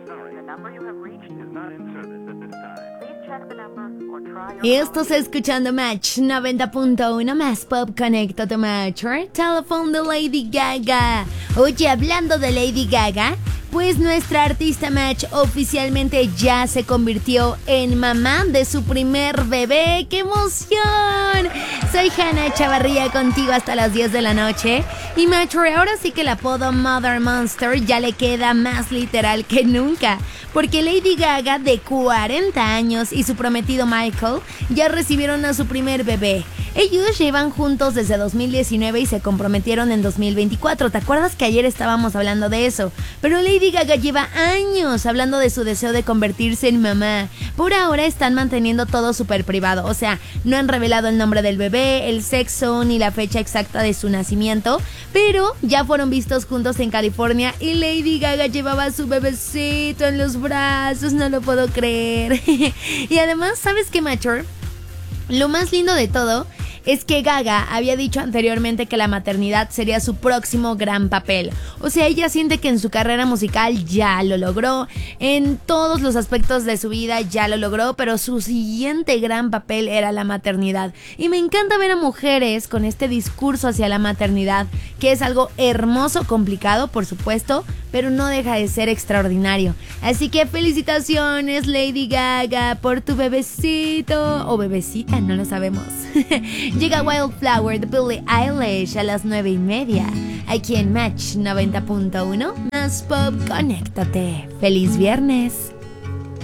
Y estás escuchando Match 90.1 más Pop Conecta to Match. Telephone de Lady Gaga. Oye, hablando de Lady Gaga, pues nuestra artista Match oficialmente ya se convirtió en mamá de su primer bebé. ¡Qué emoción! Soy Hannah Chavarría contigo hasta las 10 de la noche. Y Match, ahora sí que el apodo Mother Monster ya le queda más literal que nunca, porque Lady Gaga, de 40 años, y su prometido Michael ya recibieron a su primer bebé. Ellos llevan juntos desde 2019 y se comprometieron en 2024. ¿Te acuerdas que ayer estábamos hablando de eso? Pero Lady Gaga lleva años hablando de su deseo de convertirse en mamá. Por ahora están manteniendo todo súper privado, o sea, no han revelado el nombre del bebé, el sexo ni la fecha exacta de su nacimiento, pero ya fueron vistos juntos en California y Lady Gaga llevaba a su bebecito en los brazos, no lo puedo creer. Y además, ¿sabes qué, Macho? Lo más lindo de todo es que Gaga había dicho anteriormente que la maternidad sería su próximo gran papel. O sea, ella siente que en su carrera musical ya lo logró, en todos los aspectos de su vida ya lo logró, pero su siguiente gran papel era la maternidad. Y me encanta ver a mujeres con este discurso hacia la maternidad, que es algo hermoso, complicado, por supuesto, pero no deja de ser extraordinario. Así que felicitaciones, Lady Gaga, por tu bebecito o bebecita, no lo sabemos. Llega Wildflower de Billie Eilish a las 9:30. Aquí en Match 90.1 más Pop, conéctate. ¡Feliz viernes!